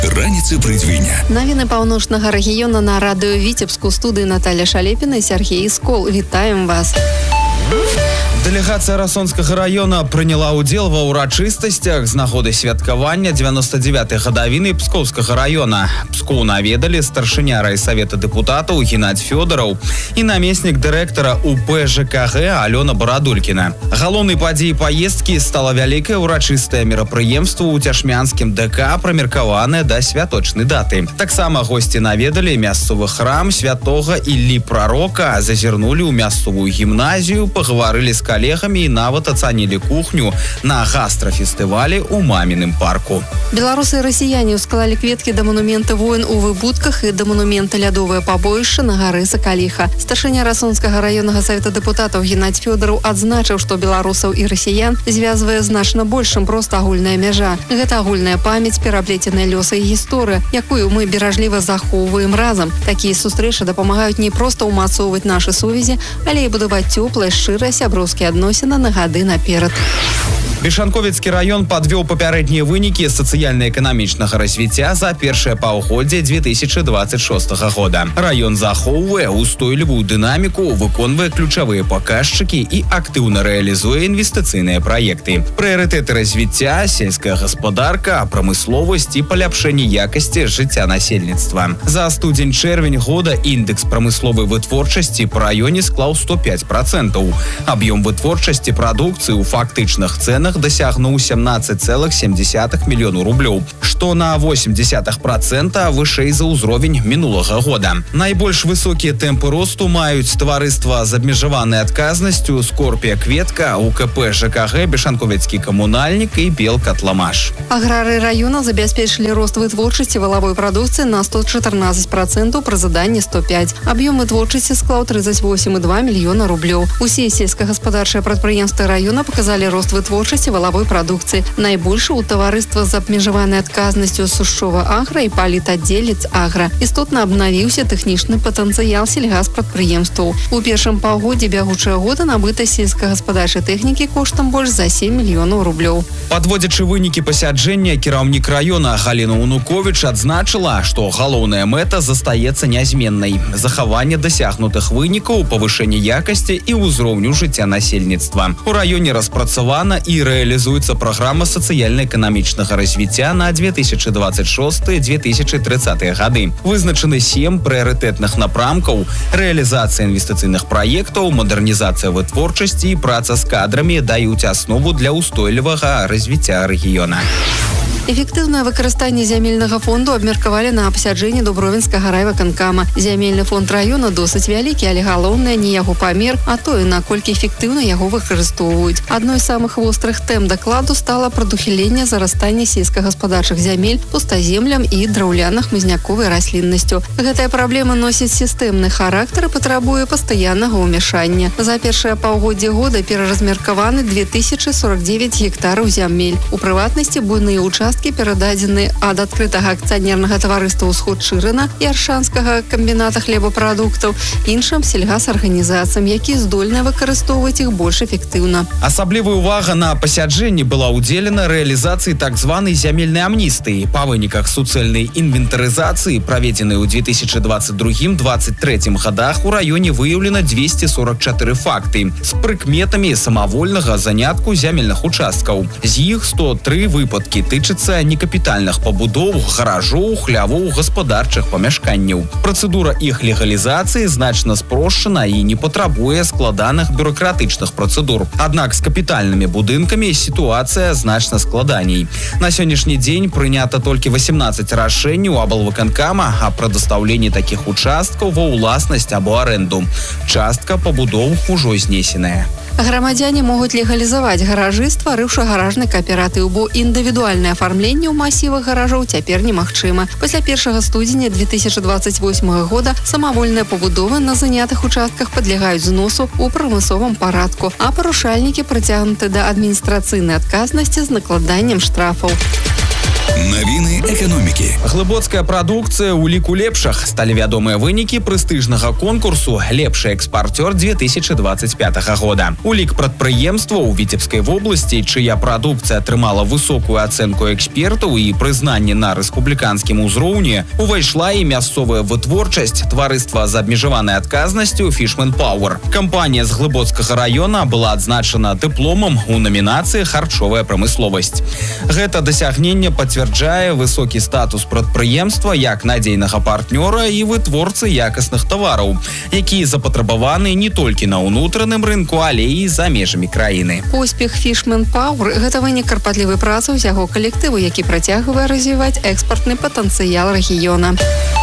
Раніцы прыдвіня. Навіны паўночнага рэгіёна на радыё Віцебску, студыі Наталя Шалепіна і Сергей Скол. Вітаем вас. Дэлегацыя Расонскага района прыняла ўдзел ва ўрачыстасцях з нагоды святкавання 99-й гадавіны Пскоўскага района. Пскоў наведалі старшыня райсавета дэпутатаў Геннадзь Фёдораў і намеснік дырэктара УП ЖКГ Алёна Барадулькіна. Галоўнай падзеяй паездкі стала вялікае ўрачыстае мерапрыемства ў Цяшмянскім ДК, прымеркаванае да святочнай даты. Таксама госці наведалі мясцовы храм святога Іллі Прарока, зазірнулі ў мясцовую гімназію, пагаварылі з коллегами и нават ацанілі кухню на гастрафестывалі ў маміным парку. Беларусы і расіяне ўсклалі кветкі да манумента воін у Выбудках і да манумента лядовае пабоішча на гары Сакаліха. Старшыня Расонскага раённага савета дэпутатаў Геннадзь Фёдораў адзначыў, што беларусаў і расіян звязвае значна больш, чым проста агульная мяжа. Гэта агульная памяць, пераплеценыя лёсы і гісторыя, якую мы беражліва захоўваем разам. Такія сустрэчы дапамагаюць не проста ўмацоўваць нашы сувязі, але і будаваць цёплыя, шчырыя сяброўскія адносіны на гады наперад. Бешанковіцкі раён падвёў папярэднія вынікі сацыяльна-эканамічнага развіцця за першае паўгоддзе 2026 года. Раён захоўвае устойлівую дынаміку, выконвае ключавыя паказчыкі і актыўна рэалізуе інвестыцыйныя праекты. Прыярытэты развіцця, сельская гаспадарка, прамысловасць і паляпшэнне якасці жыцця насельніцтва. За студзень-чэрвень года індекс прамысловай вытворчасці па раёне склаў 105%. Аб'ём вытворчасці прадукцыі ў фактычных цэнах дасягнуў 17,7 мільёнаў рублёў, што на 0,8% вышэй за ўзровень мінулага года. Найбольш высокія тэмпы росту маюць таварыства з абмежаванай адказнасцю «Скорпія Кветка», УКП ЖКГ «Бешанковіцкі камунальнік» і «Белкатламаш». Аграры раёна забяспечылі рост вытворчасці валавой прадукцыі на 114% пры заданні 105. Аб'ём вытворчасці склаў 38,2 мільёна рублёў. Усе сельскагаспадарчыя прадпрыемствы раёна паказалі рост вытворчасці валавой прадукцыі. Найбольш у таварыства з абмежаванай адказнасцю Сушова Агра і Палітадзелец Агра. Істотна абнавіўся тэхнічны патэнцыял сельгаспрадпрыемстваў. У першым паўгоддзі бягучага года набыта сельскагаспадарчай тэхнікі коштам больш за 7 мільёнаў рублёў. Падводзячы вынікі пасяджэння, кіраўнік раёна Галіна Унуковіч адзначыла, што галоўная мэта застаецца нязменнай. Захаванне дасягнутых вынікаў, павышэнне якасці і ўзроўню жыцця насельніцтва. У раёне распрацавана і рэалізуецца праграма сацыяльна-эканамічнага развіцця на 2026-2030 гады. Вызначаны 7 прыярытэтных напрамкаў: рэалізацыя інвестыцыйных праектаў, мадэрнізацыя вытворчасці і праца з кадрамі даюць аснову для ўстойлівага развіцця рэгіёна. Эфектыўнае выкарыстанне зямельнага фонду абмеркавалі на пасяджэнні Дубровінскага райвыканкама. Зямельны фонд раёна досыць вялікі, але галоўнае не яго памер, а тое, наколькі эфектыўна яго выкарыстоўваюць. Адной з самых вострых тэм дакладу стала прадухіленне зарастання сельскагаспадарчых зямель пустаземлям і драўляна хмызняковай расліннасцю. Гэтая праблема носіць сістэмны характар і патрабуе пастаяннага ўмяшання. За першае паўгоддзе года пераразмеркаваны 2049 гектараў зямель. У прыватнасці буйныя участкі перададзены ад адкрытага акцыянернага таварыства «Усход Шырына» і Аршанскага камбіната хлебапрадуктаў іншым сельгасарганізацыям, якія здольныя выкарыстоўваць іх больш эфектыўна. Асаблівая ўвага на пасяджэнні была ўдзелена рэалізацыі так званай зямельнай амністыі. Па выніках суцэльнай інвентарызацыі, праведзенай у 2022-2023 годах, у раёне выяўлена 244 факты з прыкметамі самавольнага занятку зямельных участкаў. З іх 103 выпадкі тычацца некапітальных пабудоў, гаражоў, хлявоў, гаспадарчых памяшканняў. Працэдура іх легалізацыі значна спрошчана і не патрабуе складаных бюрократычных працэдур. Аднак з капітальнымі будынкамі сітуацыя значна складаней. На сённяшні дзень прынята толькі 18 рашэнняў аблвыканкама о прадастаўленні такіх участкаў ва ўласнасць або арэнду. Частка пабудоў ужо знесеная. Грамадзяне могуць легалізаваць гаражы, стварыўшы гаражны кааператыў, бо індывідуальнае афармленне ў масівах гаражоў цяпер немагчыма. Пасля 1 студзеня 2028 года самавольныя пабудовы на занятых участках падлягаюць зносу ў прымусовым парадку, а парушальнікі прыцягнуты да адміністрацыйнай адказнасці з накладаннем штрафаў. Навіны эканомікі. Глыбоцкая прадукцыя ў ліку лепшых. Сталі вядомыя вынікі прэстыжнага конкурсу «Лепшы экспартёр 2025 года». У лік прадпрыемстваў у Віцебскай вобласці, чыя прадукцыя атрымала высокую ацэнку экспертаў і прызнанне на рэспубліканскім узроўні, увайшла і мясцовая вытворчасць таварыства з абмежаванай адказнасцю «Fishman Power». Кампанія з Глыбоцкага раёна была адзначана дыпломам у намінацыі «Харчовая прамысловасць». Гэта дасягненне пацвярджае высокі статус прадпрыемства як надзейнага партнёра і вытворцы якасных тавараў, якія запатрабаваны не толькі на ўнутраным рынку, але і за межамі краіны. Поспех Fishman Power – гэта вынік карпатлівай працы ўсяго калектыву, які працягвае развіваць экспартны патэнцыял рэгіёна.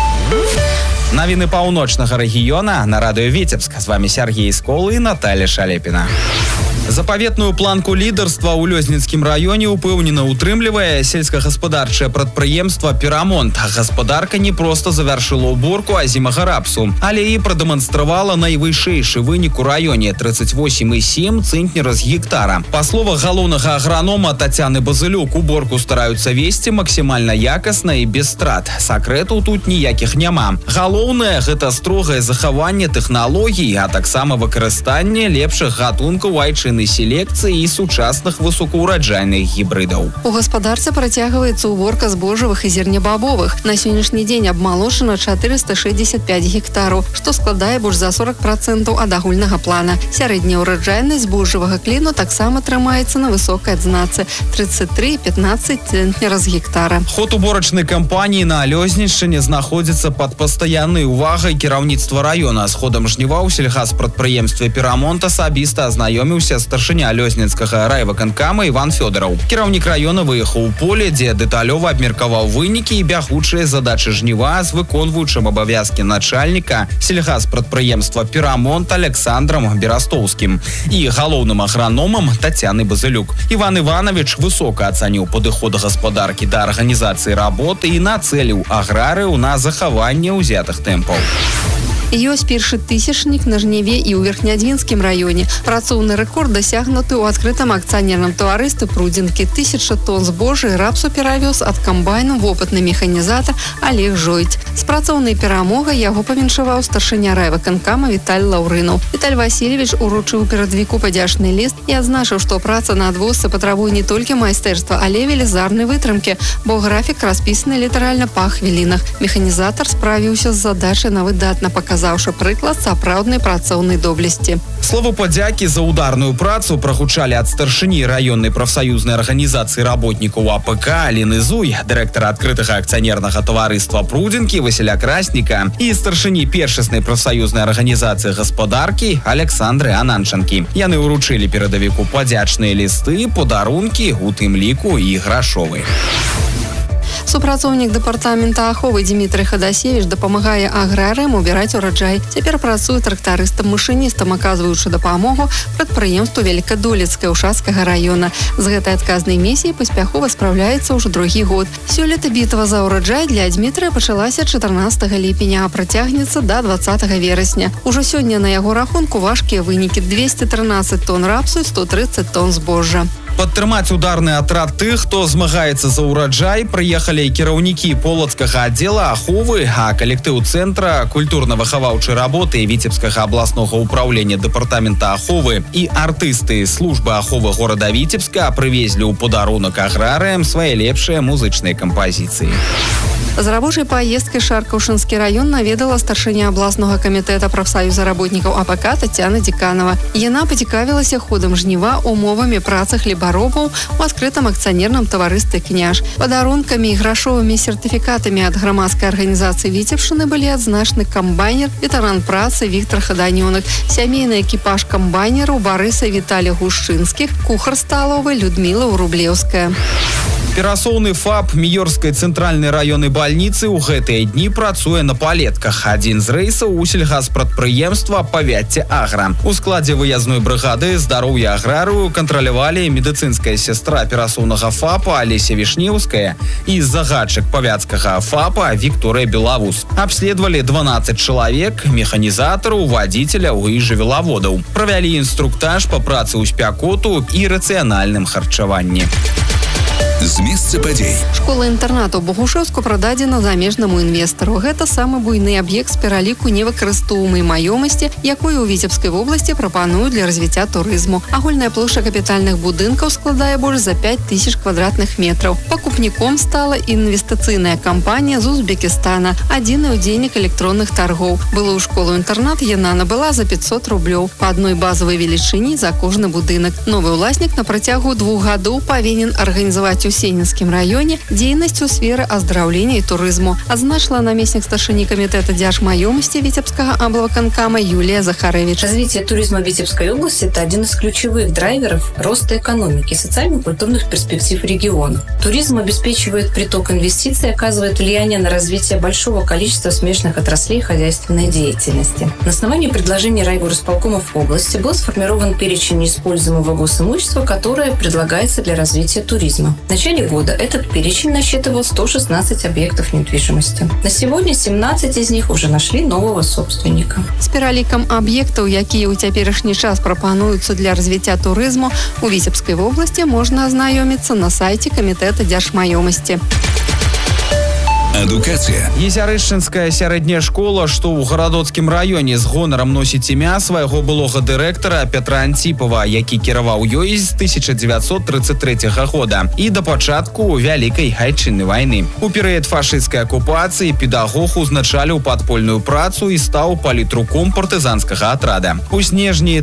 Навіны паўночнага рэгіёна на радыё Віцебск. З вами Сергей Сколы і Наталья Шалепіна. Запаветную планку лідарства ў Лёзнінскім раёне упэўнена утрымлівае сельскагаспадарчае прадпрыемства «Перамонт». Гаспадарка не проста завяршыла ўборку азімага рапсу, але і прадэманстравала найвышэйшы вынік у раёне – 38,7 цэнтнера з гектара. Па словах галоўнага агранома Тацяны Базылюк, уборку стараюцца весці максімальна якасна і без страт. Сакрэтаў тут ніякіх няма. Галоўнае – гэта строгае захаванне тэхналогій, а таксама выкарыстанне лепшых гатункаў айчыннай селекцыі і сучасных высокаўраджайных гібрыдаў. У гаспадарцы працягваецца уборка збожжавых і зернебабовых. На сённяшні дзень абмалочана 465 гектараў, што складае больш за 40% ад агульнага плана. Сярэдняя ўраджайнасць збожжавага кліну таксама трымаецца на высокай адзнацы – 33,15 цэнтнера з гектара. Ход уборачнай кампаніі на Лёзнішчыне знаходзіцца пад пастаяннай увагай кіраўніцтва раёна. З ходам жніва ў сельгаспрадпрыемстве «Перамонт» асабіста азнаёміўся старшыня Лёзнінскага райвыканкама Іван Фёдораў. Кіраўнік раёна выехаў у поле, дзе дэталёва абмеркаваў вынікі і бягучыя задачы жніва з выконваючым абавязкі начальніка сельгаспрадпрыемства «Перамонт» Александром Берастоўскім і галоўным аграномам Тацяны Базылюк. Іван Іванович высока ацаніў падыход гаспадаркі да арганізацыі работы і нацэліў аграрыяў на захаванне ўзятых тэмпаў. Ёсць першы тысячнік на жніве і ў Верхнядвінскім раёне. Працоўны рэкорд дасягнуты ў адкрытым акцыянерным таварыстве «Прудзінкі». 1000 тонн збожжа і рапсу перавёз ад камбайну вопытны механізатар Олег Жойць. З працоўнай перамогай яго павіншаваў старшыня райвыканкама Віталь Лаўрынаў. Віталь Васильевич уручыў перадвіку падзячны ліст і адзначыў, што праца на адвозцы патрабуе не толькі майстэрства, але велізарнай вытрымкі, бо графік распісаны літаральна па хвілінах. Механізатар справіўся з задачай на выдатна паказаўшы прыклад сапраўднай працоўнай доблесці. Слово падзякі за ударную працу прагучалі ад старшыні раённай прафсаюзнай арганізацыі работнікаў АПК Аліны Зуй, дырэктара адкрытага акцыянернага таварыства «Прудзінкі» Васіля Красніка і старшыні першаснай прафсаюзнай арганізацыі гаспадаркі Александры Ананчанкі. Яны ўручылі перадавіку падзячныя лісты, падарункі, у тым ліку і грашовы. Супрацоўнік дэпартамента аховы Дмітрый Хадасевіч дапамагае аграрыям убіраць ураджай. Цяпер працуе трактарыстам-машыністам, аказваючы дапамогу прадпрыемству Велікадолецкай Ушацкага раёна. З гэтай адказнай місіяй паспяхова спраўляецца ўжо другі год. Сёлета бітва за ураджай для Дмітрыя пачалася 14 ліпеня, а працягнецца да 20 верасня. Ужо сёння на яго рахунку важкія вынікі – 213 тонн рапсу і 130 тонн збожжа. Падтрымаць ударны атрад тых, хто змагаецца за ўраджай, прыехалі і кіраўнікі полацкага аддзела аховы, а калектыў цэнтра культурна-выхаваўчай работы Віцебскага абласнога ўпраўлення дэпартамента аховы і артысты службы аховы горада Віцебска прывезлі ў падарунак аграрыям свае лепшыя музычныя кампазіцыі. З рабочай паездкай Шаркаўшынскі раён наведала старшыня абласнога камітэта прафсаюза работнікаў АПК Тацяна Дзіканова. Яна пацікавілася ходам жніва, умовамі працы хлебаробаў у адкрытым акцыянерным таварыстве «Княж». Падарункамі і грашовымі сертыфікатамі ад грамадскай арганізацыі Віцебшчыны былі адзначаны камбайнер, ветэран працы Віктар Хаданёнак, сямейны экіпаж камбайнераў Барыса Віталя Гушчынскіх, кухар сталовы Людміла Урублеўская. Перасоўны ФАП Міёрскай цэнтральнай раённай бальніцы ў гэтыя дні працуе на палетках. Адзін з рэйсаў у сельгаспрадпрыемства «Павяцце Агра». У складзе выязной брыгады здароўя аграрыю кантралявалі медыцынская сестра перасоўнага ФАПа Алеся Вішнеўская і загадчык павяцкага ФАПа Вікторыя Белавус. Абследавалі 12 чалавек, механізатараў, вадзіцеляў і жывёлаводаў. Правялі інструктаж па працы ў спякоту і рацыянальным харчаванні. З месца падзей. Школа-інтэрнат у Богушэўску прададзена замежнаму інвестару. Гэта самы буйны аб'ект з пераліку невыкарыстоўваемай маёмасці, якую ў Віцебскай вобласці прапануюць для развіцця турызму. Агульная плошча капітальных будынкаў складае больш за 5000 квадратных метраў. Пакупніком стала інвестыцыйная кампанія з Узбекістана, адзіны ўдзельнік электронных таргоў. Былую школу-інтэрнат яна набыла за 500 рублёў па адной базавай велічыні за кожны будынак. Новы ўласнік на працягу 2 гадоў павінен арганізаваць у Сенінскім раёне дзейнасць у сферы аздараўлення і турызму, адзначыла намеснік старшыні камітэта дзяржмаёмасці Витебского облвыканкама Юлия Захаревич. Развитие туризма в Витебской области – это один из ключевых драйверов роста экономики и социально-культурных перспектив региона. Туризм обеспечивает приток инвестиций и оказывает влияние на развитие большого количества смежных отраслей хозяйственной деятельности. На основании предложений райгорисполкомов области был сформирован перечень неиспользуемого госимущества, которое предлагается для развития туризма. В начале года этот перечень насчитывал 116 объектов недвижимости. На сегодня 17 из них уже нашли нового собственника. С пералікам аб'ектаў, якія ў цяперашні час прапануюцца для развіцця турызму, у Віцебскай вобласці можна азнаёміцца на сайце камітэта дзяржмаёмасці. Адукацыя. Езярышчынская сярэдняя школа, што ў гарадоцкім раёне з гонарам носіць імя свайго былога дырэктара Петра Антипова, які кіраваў ёй з 1933 года і да пачатку Вялікай айчыннай вайны. У перыяд фашысцкай акупацыі педагог узначаліў падпольную працу і стаў палітруком партызанскага атрада. У снежні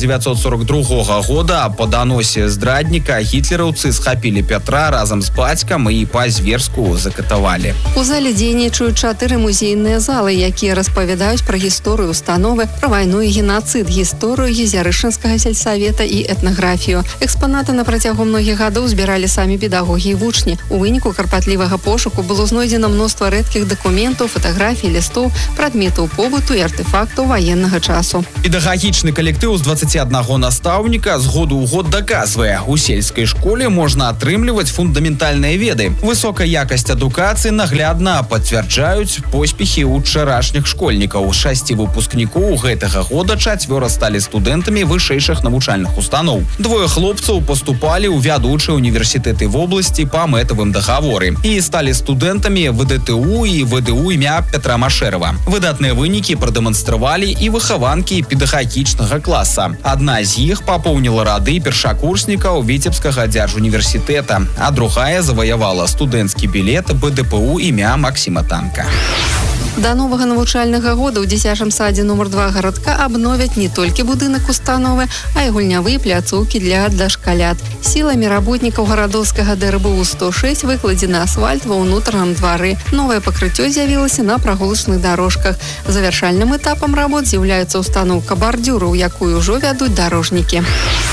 1942 года па даносе здрадніка гітлераўцы схапілі Пятра разам з бацькам і па-зверску закатавалі. У зале дзейнічаюць 4 музейныя залы, якія распавядаюць пра гісторыю установы, пра вайну і генацыд, гісторыю Езярышчынскага сельсавета і этнаграфію. Экспанаты на працягу многіх гадоў збіралі самі педагогі і вучні. У выніку карпатлівага пошуку было знойдзена мноства рэдкіх дакументаў, фатаграфій, лістоў, прадметаў побыту і артэфактаў ваеннага часу. Педагагічны калектыў з 21 настаўніка з году ў год даказвае, у сельскай школе можна атрымліваць фундаментальныя веды. Высокая якасць адукацыі наглядна пацвярджаюць поспехі ўчарашніх школьнікаў. 6 выпускнікоў гэтага года 4 сталі студэнтамі вышэйшых навучальных устаноў. 2 хлопцаў паступалі ў вядучыя універсітэты вобласці па мэтавым дагаворы і сталі студэнтамі ВДТУ і ВДУ імя Петра Машэрава. Выдатныя вынікі прадэманстравалі і выхаванкі педагагічнага класа. Адна з іх папоўніла рады першакурснікаў Віцебскага дзяржуніверсітэта, а другая заваявала студэнцкі білет БДПУ імя Максима Танка. Да новага навучальнага года ў дзіцячым садзе номер 2 гарадка абновяць не толькі будынак установы, а і гульнявыя пляцоўкі для дашкалят. Сіламі работнікаў гарадоўскага ДРБУ 106 выкладзены асфальт ва ўнутраным двары. Новае пакрыццё з'явілася на прагулачных дарожках. Завяршальным этапам работ з'яўляецца устаноўка бардзюраў, якую ўжо вядуць дарожнікі.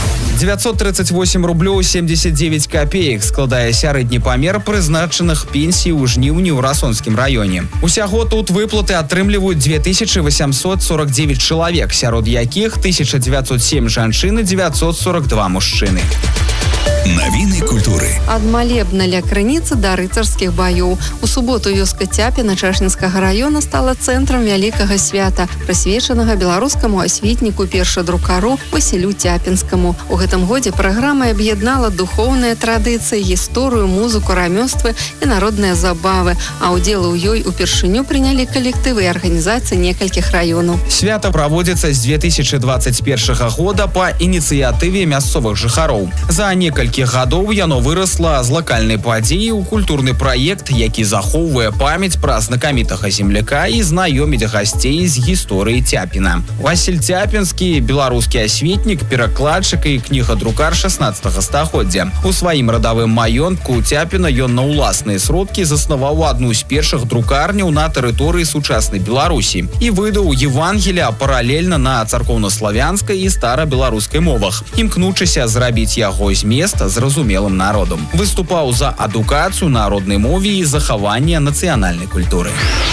938 рублёў 79 копеек складае сярэдні памер прызначаных пенсій у жніўні ў Расонскім раёне. Усяго тут выплаты атрымліваюць 2849 чалавек, сярод якіх 1907 жанчын і 942 мужчыны. Навіны культуры. Ад малебна ля крыніцы да рыцарскіх баёў. У суботу вёска Цяпіна Чашнінскага раёна стала цэнтрам вялікага свята, прысвечанага беларускаму асветніку першадрукару Васілю Цяпінскаму. У гэтым годзе праграма аб'яднала духоўныя традыцыі, гісторыю, музыку, рамёствы і народныя забавы, а ўдзел у ёй упершыню прынялі калектывы і арганізацыі некалькіх раёнаў. Свята праводзіцца з 2021 года па ініцыятыве мясцовых жыхароў. За некалькі гадоў яно вырасла з лакальнай падзеі ў культурны праект, які захоўвае памяць пра знакамітага земляка і знаёміць гасцей з гісторыі Цяпіна. Васіль Цяпінскі, беларускі асветнік, перакладчык і кнігадрукар 16 стагоддзя. У сваім радавым маёнтку Цяпіна ён на ўласныя сродкі заснаваў адну з першых друкарняў на тэрыторыі сучаснай Беларусі і выдаў Евангелія паралельна на царкоўнаславянскай і старабеларускай мовах, імкнучыся зрабіць яго змест зразумелым народам. Выступаў за адукацыю на роднай мове і захаванне нацыянальнай культуры.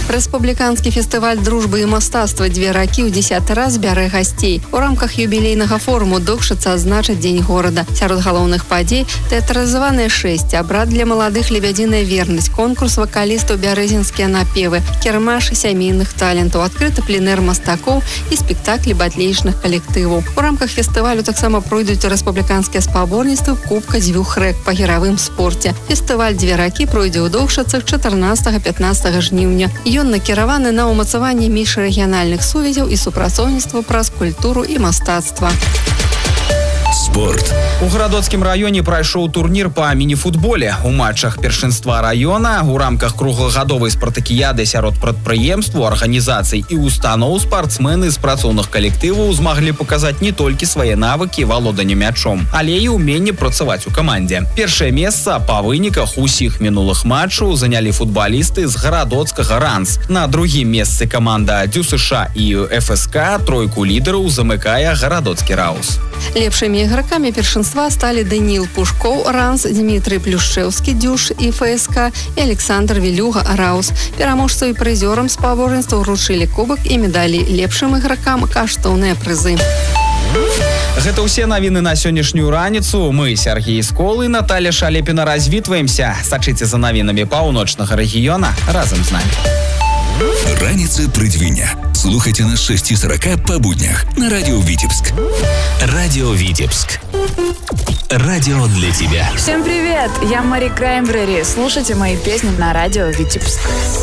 Рэспубліканскі фестываль дружбы і мастацтва «Две ракі» ў 10-й раз бярэ гасцей. У рамках юбілейнага форуму докшыцца адзначаць Дзень горада. Сярод галоўных падзей тэатралізаваныя 6, абрад для маладых «Лебядзіная вернасць», конкурс вакалістаў «Бярэзінскія напевы», кірмаш сямейных талентаў, адкрыты пленэр мастакоў і спектаклі батлеечных калектываў. У рамках фестывалю таксама пройдуць рэспубліканскія спаборніцтвы Кубка дзвюх рэк па гіравым спорце. Фестываль «Две ракі» пройдзе ў Докшыцах 14-15 жніўня. Ён накіраваны на ўмацаванне міжрэгіянальных сувязяў і супрацоўніцтва праз культуру і мастацтва. Спорт. У Гарадоцкім раёне прайшоў турнір па міні-футболе. У матчах першынства раёна у рамках круглагадовай спартакіяды сярод прадпрыемстваў, арганізацый і устаноў спартсмены з працоўных калектываў змаглі паказаць не толькі свае навыкі валоданню мячом, але і ўменне працаваць у камандзе. Першае месца па выніках усіх мінулых матчаў занялі футбалісты з гарадоцкага «Ранс». На другім месцы каманда ДЮСШ і ФСК, тройку лідараў замыкае гарадоцкі «Раус». Лепшымі ігракамі першынства сталі Даніл Пушкоў, «Ранс», Дмітрый Плюшчэўскі, «Дюш» і ФСК, і Александр Вілюга, «Раус». Пераможцаў і прызёрам спаборніцтва ўручылі кубак і медалі. Лепшым ігракам каштоўныя прызы. Гэта ўсе навіны на сённяшнюю раніцу. Мы, Сергей Скол і Наталья Шалепіна, развітваемся. Сачыце за навінамі паўночнага рэгіёна разам з намі. Раніца прыдвіня. Слухайте на 6:40 по буднях на радио Витебск. Радио Витебск. Радио для тебя. Всем привет! Я Мари Краймбрери. Слушайте мои песни на радио Витебск.